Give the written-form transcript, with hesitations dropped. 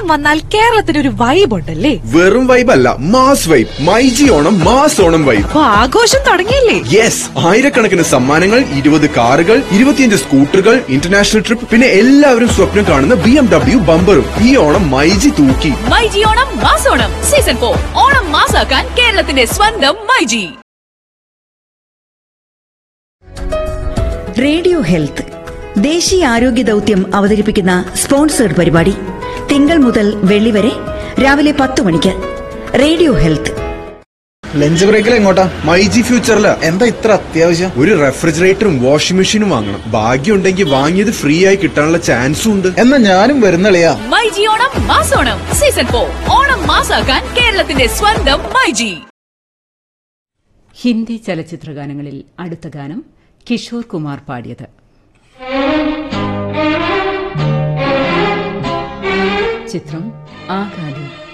വന്നാൽ കേരളത്തിന് ഒരു വൈബ് ഉണ്ടല്ലേ? വെറും വൈബ് അല്ല, mass vibe. MyG Onam mass Onam vibe. അപ്പൊ ആഘോഷം തുടങ്ങിയില്ലേ? യെസ്, ആയിരക്കണക്കിന് സമ്മാനങ്ങൾ, 20 കാറുകൾ, 25 സ്കൂട്ടറുകൾ, ഇന്റർനാഷണൽ ട്രിപ്പ്, പിന്നെ എല്ലാവരും സ്വപ്നം കാണുന്ന BMW ബമ്പറും. ഈ ഓണം മൈജി തൂക്കി. മൈജി ഓണം മാസോണം സീസൺ 4. ഓണം മാസാക്കാൻ കേരളത്തിന്റെ സ്വന്തം മൈജി. റേഡിയോ ഹെൽത്ത് ദേശീയ ആരോഗ്യ ദൌത്യം അവതരിപ്പിക്കുന്ന സ്പോൺസേഡ് പരിപാടി തിങ്കൾ മുതൽ വെള്ളി വരെ രാവിലെ 10 മണിക്ക്. Radio health. ലഞ്ച് ബ്രേക്കിൽ എങ്ങോട്ടാ? മൈജി ഫ്യൂച്ചറില്. എന്താ ഇത്ര അത്യാവശ്യം? ഒരു റെഫ്രിജറേറ്ററും വാഷിംഗ് മെഷീനും വാങ്ങണം. ഭാഗ്യമുണ്ടെങ്കിൽ വാങ്ങിയത് ഫ്രീ ആയി കിട്ടാനുള്ള ചാൻസും ഉണ്ട്. എന്നാ ഞാനും വരുന്നളിയാ. മൈജി ഓണം മാസോണം സീസൺ 4. ഓണം മാസാക്കാൻ കേരളത്തിന്റെ സ്വന്തം മൈജി. ഹിന്ദി ചലച്ചിത്ര ഗാനങ്ങളിൽ അടുത്ത ഗാനം കിഷോർ കുമാർ പാടിയത്. ചിത്രം ആഗാദി.